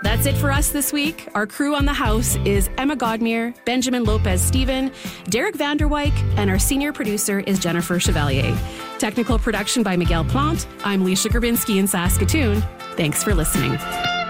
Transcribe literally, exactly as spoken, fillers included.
That's it for us this week. Our crew on the house is Emma Godmere, Benjamin Lopez-Steven, Derek Vanderwyk, and our senior producer is Jennifer Chevalier. Technical production by Miguel Plant. I'm Leisha Grabinski in Saskatoon. Thanks for listening.